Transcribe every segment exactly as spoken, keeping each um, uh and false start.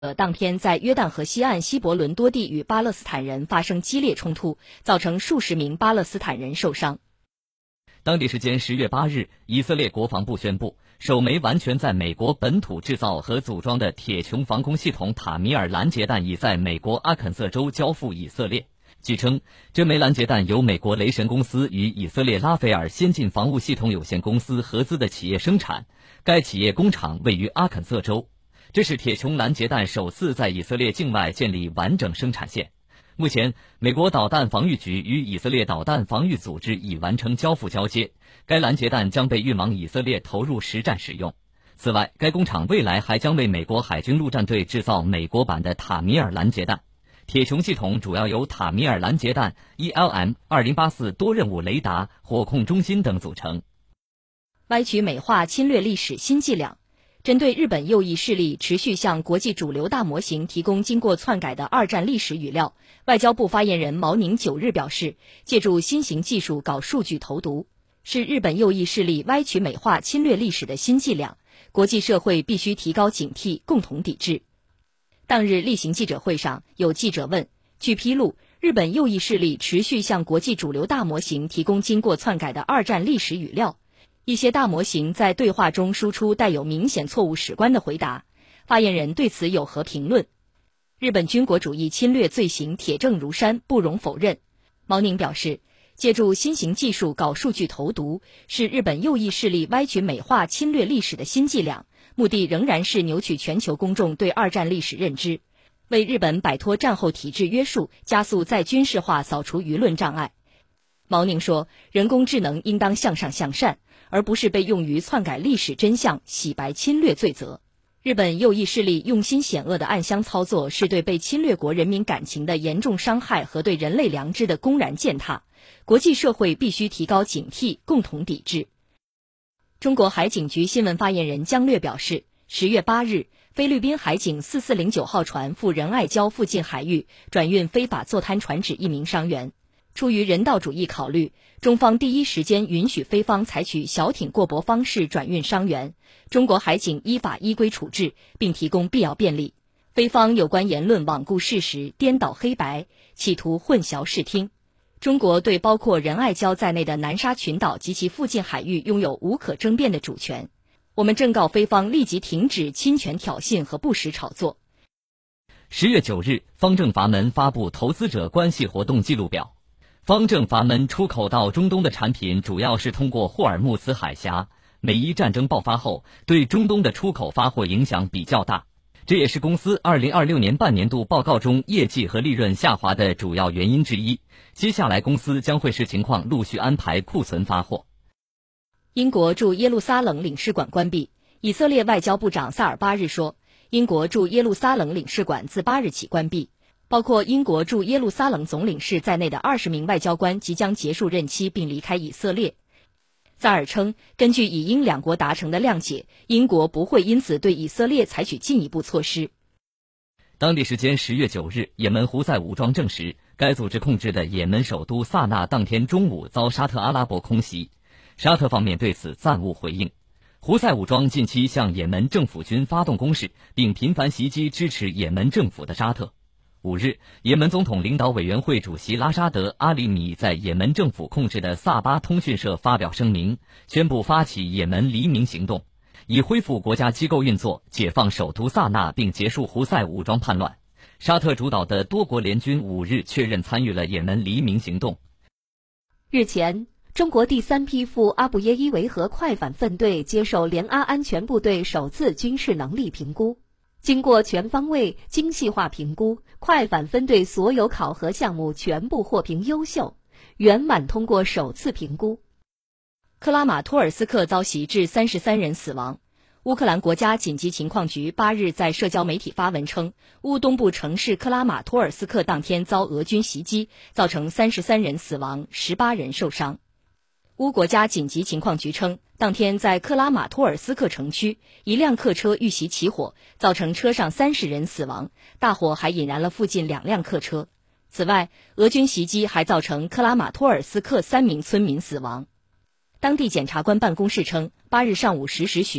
当天在约旦河西岸西伯伦多地与巴勒斯坦人发生激烈冲突，造成数十名巴勒斯坦人受伤。 当地时间十月八日，以色列国防部宣布，首枚完全在美国本土制造和组装的铁穹防空系统塔米尔拦截弹已在美国阿肯色州交付以色列。据称，这枚拦截弹由美国雷神公司与以色列拉斐尔先进防务系统有限公司合资的企业生产，该企业工厂位于阿肯色州。这是铁穹拦截弹首次在以色列境外建立完整生产线。目前，美国导弹防御局与以色列导弹防御组织已完成交付交接，该拦截弹将被运往以色列投入实战使用。此外，该工厂未来还将为美国海军陆战队制造美国版的塔米尔拦截弹。铁穹系统主要由塔米尔拦截弹、E L M 二零八四多任务雷达、火控中心等组成。 歪曲美化侵略历史新伎俩。针对日本右翼势力持续向国际主流大模型提供经过篡改的二战历史语料，外交部发言人毛宁九日表示，借助新型技术搞数据投毒，是日本右翼势力歪曲美化侵略历史的新伎俩，国际社会必须提高警惕，共同抵制。当日例行记者会上，有记者问，据披露，日本右翼势力持续向国际主流大模型提供经过篡改的二战历史语料，一些大模型在对话中输出带有明显错误史观的回答，发言人对此有何评论？日本军国主义侵略罪行铁证如山，不容否认。毛宁表示，借助新型技术搞数据投毒，是日本右翼势力歪曲美化侵略历史的新伎俩，目的仍然是扭曲全球公众对二战历史认知，为日本摆脱战后体制约束，加速再军事化扫除舆论障碍。毛宁说，人工智能应当向上向善，而不是被用于篡改历史真相、洗白侵略罪责。日本右翼势力用心险恶的暗箱操作，是对被侵略国人民感情的严重伤害和对人类良知的公然践踏。国际社会必须提高警惕，共同抵制。中国海警局新闻发言人姜略表示，十月八日，菲律宾海警四四零九号船赴仁爱礁附近海域转运非法坐滩船只一名伤员。出于人道主义考虑，中方第一时间允许菲方采取小艇过驳方式转运伤员，中国海警依法依规处置，并提供必要便利。菲方有关言论罔顾事实、颠倒黑白，企图混淆视听。中国对包括仁爱礁在内的南沙群岛及其附近海域拥有无可争辩的主权。我们正告菲方立即停止侵权挑衅和不实炒作。 十月九日，方正阀门发布投资者关系活动记录表。方正阀门出口到中东的产品主要是通过霍尔木兹海峡，美伊战争爆发后，对中东的出口发货影响比较大，这也是公司二零二六年半年度报告中业绩和利润下滑的主要原因之一。接下来公司将会视情况陆续安排库存发货。 英国驻耶路撒冷领事馆关闭。以色列外交部长萨尔巴日说，英国驻耶路撒冷领事馆自八日起关闭。包括英国驻耶路撒冷总领事在内的二十名外交官即将结束任期并离开以色列。萨尔称，根据以英两国达成的谅解，英国不会因此对以色列采取进一步措施。 当地时间十月九日，也门胡塞武装证实，该组织控制的也门首都萨那当天中午遭沙特阿拉伯空袭，沙特方面对此暂无回应。胡塞武装近期向也门政府军发动攻势，并频繁袭击支持也门政府的沙特。五日，也门总统领导委员会主席拉沙德·阿里米在也门政府控制的萨巴通讯社发表声明，宣布发起也门黎明行动，以恢复国家机构运作，解放首都萨那并结束胡塞武装叛乱。沙特主导的多国联军五日确认参与了也门黎明行动。 日前，中国第三批赴阿布耶伊维和快反分队接受联阿安全部队首次军事能力评估。经过全方位、精细化评估，快反分队所有考核项目全部获评优秀，圆满通过首次评估。 克拉马托尔斯克遭袭致三十三人死亡。乌克兰国家紧急情况局八日在社交媒体发文称，乌东部城市克拉马托尔斯克当天遭俄军袭击，造成三十三人死亡，十八人受伤。乌国家紧急情况局称，当天在克拉马托尔斯克城区，一辆客车遇袭起火，造成车上三十人死亡，大火还引燃了附近两辆客车。此外，俄军袭击还造成克拉马托尔斯克三名村民死亡。当地检察官办公室称，八日上午十时许，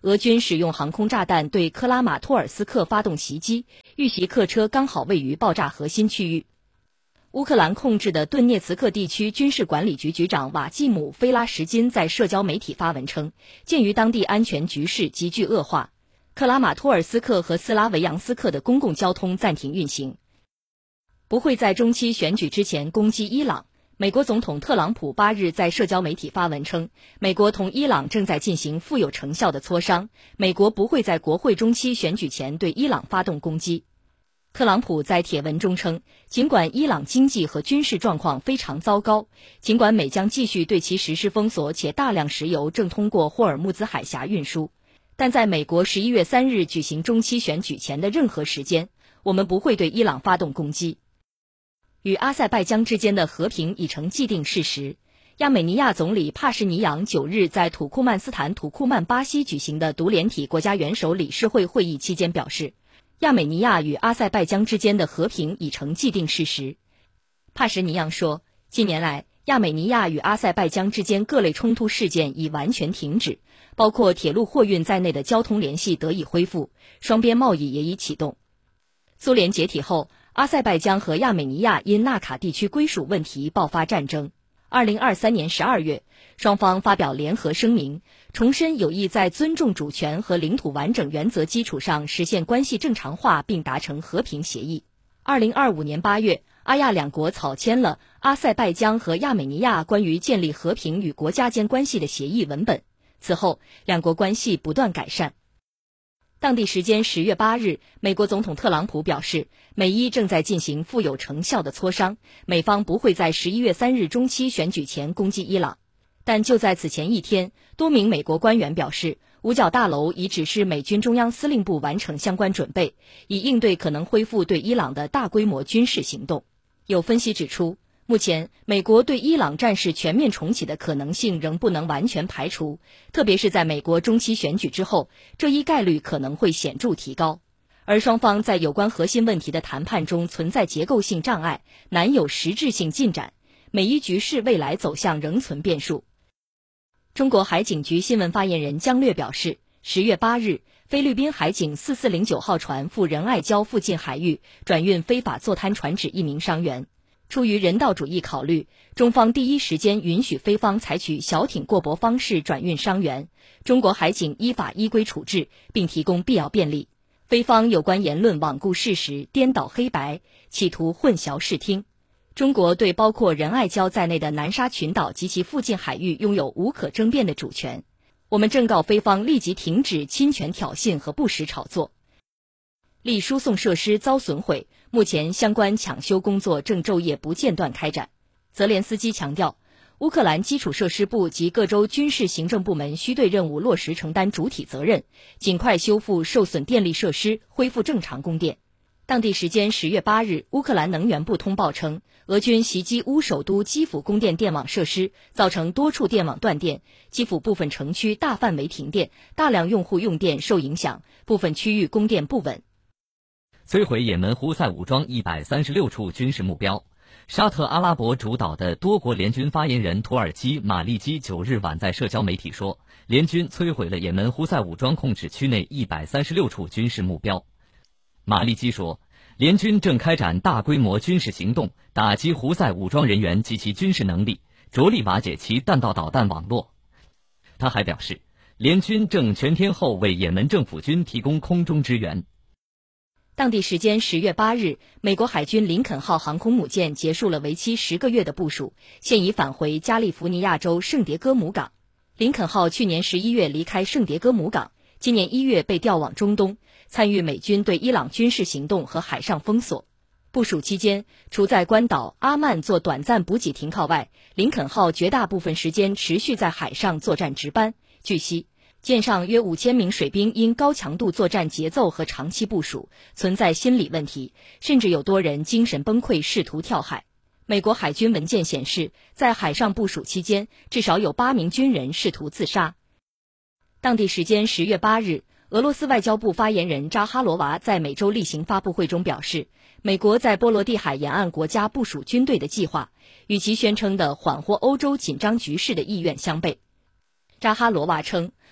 俄军使用航空炸弹对克拉马托尔斯克发动袭击，遇袭客车刚好位于爆炸核心区域。乌克兰控制的顿涅茨克地区军事管理局局长瓦季姆·菲拉什金在社交媒体发文称，鉴于当地安全局势急剧恶化，克拉马托尔斯克和斯拉维扬斯克的公共交通暂停运行，不会在中期选举之前攻击伊朗。美国总统特朗普八日在社交媒体发文称，美国同伊朗正在进行富有成效的磋商，美国不会在国会中期选举前对伊朗发动攻击。特朗普在帖文中称，尽管伊朗经济和军事状况非常糟糕，尽管美将继续对其实施封锁，且大量石油正通过霍尔木兹海峡运输，但在美国十一月三日举行中期选举前的任何时间，我们不会对伊朗发动攻击。与阿塞拜疆之间的和平已成既定事实。亚美尼亚总理帕什尼扬九日在土库曼斯坦土库曼巴西举行的独联体国家元首理事会会议期间表示，亚美尼亚与阿塞拜疆之间的和平已成既定事实。帕什尼扬说，近年来，亚美尼亚与阿塞拜疆之间各类冲突事件已完全停止，包括铁路货运在内的交通联系得以恢复，双边贸易也已启动。苏联解体后，阿塞拜疆和亚美尼亚因纳卡地区归属问题爆发战争。二零二三年十二月，双方发表联合声明，重申有意在尊重主权和领土完整原则基础上实现关系正常化，并达成和平协议。二零二五年八月，阿亚两国草签了阿塞拜疆和亚美尼亚关于建立和平与国家间关系的协议文本。此后，两国关系不断改善。当地时间十月八日，美国总统特朗普表示，美伊正在进行富有成效的磋商，美方不会在十一月三日中期选举前攻击伊朗。但就在此前一天，多名美国官员表示，五角大楼已指示美军中央司令部完成相关准备，以应对可能恢复对伊朗的大规模军事行动。有分析指出，目前美国对伊朗战事全面重启的可能性仍不能完全排除，特别是在美国中期选举之后，这一概率可能会显著提高。而双方在有关核心问题的谈判中存在结构性障碍，难有实质性进展，美伊局势未来走向仍存变数。中国海警局新闻发言人姜略表示，十月八日，菲律宾海警四四零九号船赴仁爱礁附近海域转运非法坐滩船只一名伤员。出于人道主义考虑，中方第一时间允许菲方采取小艇过驳方式转运伤员，中国海警依法依规处置，并提供必要便利。菲方有关言论罔顾事实、颠倒黑白，企图混淆视听。中国对包括仁爱礁在内的南沙群岛及其附近海域拥有无可争辩的主权。我们正告菲方立即停止侵权挑衅和不实炒作。力输送设施遭损毁，目前相关抢修工作正昼夜不间断开展。泽连斯基强调，乌克兰基础设施部及各州军事行政部门需对任务落实承担主体责任，尽快修复受损电力设施，恢复正常供电。当地时间十月八日，乌克兰能源部通报称，俄军袭击乌首都基辅供电电网设施，造成多处电网断电，基辅部分城区大范围停电，大量用户用电受影响，部分区域供电不稳。 摧毁也门胡塞武装一百三十六处军事目标。沙特阿拉伯主导的多国联军发言人土耳其马利基九日晚在社交媒体说，联军摧毁了也门胡塞武装控制区内一百三十六处军事目标。马利基说，联军正开展大规模军事行动，打击胡塞武装人员及其军事能力，着力瓦解其弹道导弹网络。他还表示，联军正全天候为也门政府军提供空中支援。 当地时间十月八日，美国海军林肯号航空母舰结束了为期十个月的部署，现已返回加利福尼亚州圣迭戈姆港。林肯号去年十一月离开圣迭戈姆港，今年一月被调往中东，参与美军对伊朗军事行动和海上封锁。部署期间，除在关岛阿曼做短暂补给停靠外，林肯号绝大部分时间持续在海上作战值班。据悉，舰上约五千名水兵因高强度作战节奏和长期部署，存在心理问题，甚至有多人精神崩溃，试图跳海。美国海军文件显示，在海上部署期间，至少有八名军人试图自杀。当地时间十月八日，俄罗斯外交部发言人扎哈罗娃在美洲例行发布会中表示，美国在波罗的海沿岸国家部署军队的计划，与其宣称的缓和欧洲紧张局势的意愿相悖。扎哈罗娃称，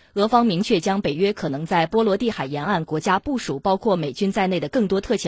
俄方明确将北约可能在波罗的海沿岸国家部署包括美军在内的更多特遣